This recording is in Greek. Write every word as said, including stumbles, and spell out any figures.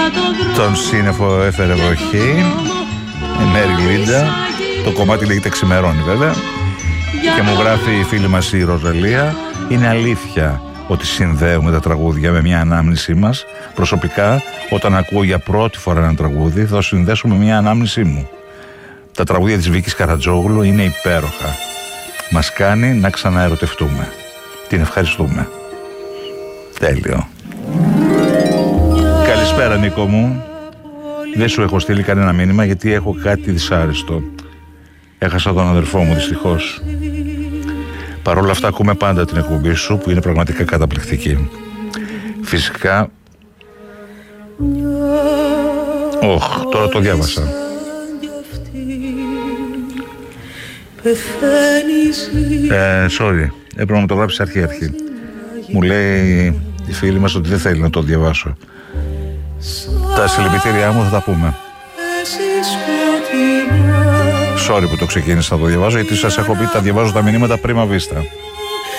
Τον σύννεφο έφερε βροχή, η Μέρι Λίντα. Το κομμάτι λέγεται Ξημερώνει βέβαια. Και μου γράφει η φίλη μας η Ροζαλία, είναι αλήθεια ότι συνδέουμε τα τραγούδια με μια ανάμνησή μας. Προσωπικά, όταν ακούω για πρώτη φορά ένα τραγούδι, θα το συνδέσω με μια ανάμνησή μου. Τα τραγούδια της Βίκης Καρατζόγλου είναι υπέροχα. Μας κάνει να ξαναερωτευτούμε. Την ευχαριστούμε. Τέλειο. Καλησπέρα Νίκο μου. Δεν σου έχω στείλει κανένα μήνυμα γιατί έχω κάτι δυσάρεστο. Έχασα τον αδερφό μου δυστυχώς. Παρ' όλα αυτά ακούμε πάντα την εκπομπή σου που είναι πραγματικά καταπληκτική. Φυσικά. Οχ, τώρα το διάβασα. Ε, sorry, έπρεπε να μου το γράψεις αρχή αρχή. Μου λέει η φίλη μας ότι δεν θέλει να το διαβάσω. Τα συλληπιτήριά μου θα τα πούμε. Sorry που το ξεκίνησα να το διαβάζω, γιατί σας έχω πει τα διαβάζω τα μηνύματα πρίμα βίστα.